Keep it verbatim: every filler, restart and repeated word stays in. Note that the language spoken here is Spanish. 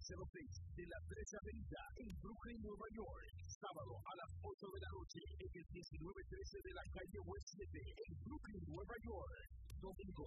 cero seis de la trece Avenida en Brooklyn, Nueva York. Sábado a las ocho de la noche en el diecinueve trece de la calle West siete en Brooklyn, Nueva York. Domingo